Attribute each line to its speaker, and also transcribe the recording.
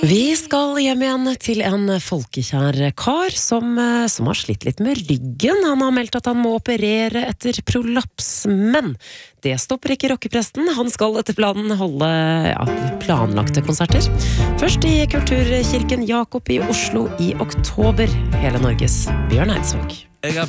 Speaker 1: Vi skal hjem igjen til en folkekjær kar som har slitt litt med ryggen. Han har meldt at han må operere etter prolaps, men det stopper ikke rockepresten. Han skal etter planen holde planlagte konserter. Først i Kulturkirken Jakob i Oslo i oktober. Hele Norges Bjørn Eidsvåg.
Speaker 2: Jeg har